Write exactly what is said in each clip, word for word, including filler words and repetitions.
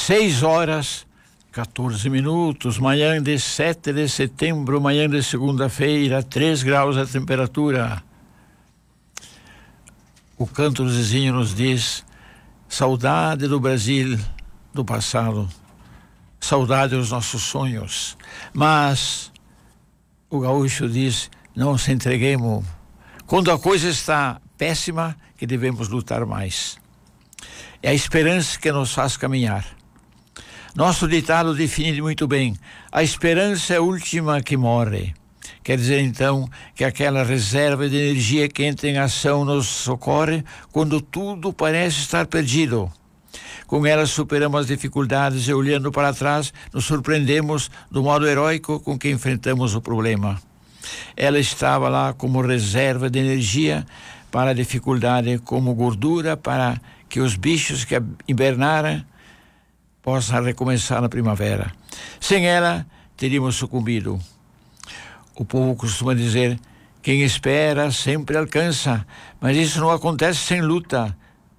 seis horas, quatorze minutos, manhã de sete de setembro, manhã de segunda-feira, três graus a temperatura. O canto do vizinho nos diz: saudade do Brasil do passado, saudade dos nossos sonhos. Mas o gaúcho diz: não se entreguemos. Quando a coisa está péssima, que devemos lutar mais. É a esperança que nos faz caminhar. Nosso ditado define muito bem: a esperança é a última que morre. Quer dizer, então, que aquela reserva de energia que entra em ação nos socorre quando tudo parece estar perdido. Com ela superamos as dificuldades e, olhando para trás, nos surpreendemos do modo heróico com que enfrentamos o problema. Ela estava lá como reserva de energia para a dificuldade, como gordura para que os bichos que hibernaram possam recomeçar na primavera. Sem ela, teríamos sucumbido. O povo costuma dizer: quem espera sempre alcança, mas isso não acontece sem luta.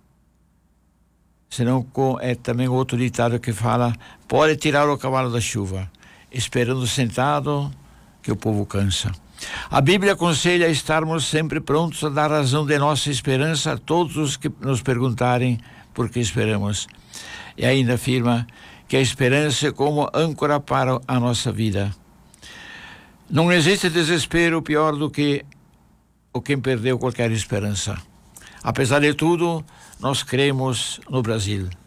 Senão é também outro ditado que fala: pode tirar o cavalo da chuva, esperando sentado que o povo cansa. A Bíblia aconselha a estarmos sempre prontos a dar razão de nossa esperança a todos os que nos perguntarem por que esperamos. E ainda afirma que a esperança é como âncora para a nossa vida. Não existe desespero pior do que o quem perdeu qualquer esperança. Apesar de tudo, nós cremos no Brasil.